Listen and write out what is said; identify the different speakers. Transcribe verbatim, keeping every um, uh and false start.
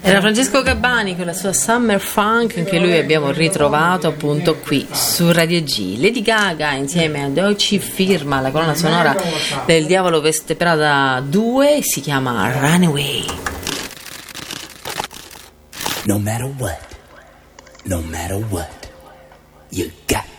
Speaker 1: Era Francesco Gabbani con la sua Summer Funk, anche lui abbiamo ritrovato appunto qui su Radio G. Lady Gaga insieme a Doechii firma la colonna sonora del Diavolo Veste Prada due, si chiama Runaway.
Speaker 2: No matter what, no matter what, you got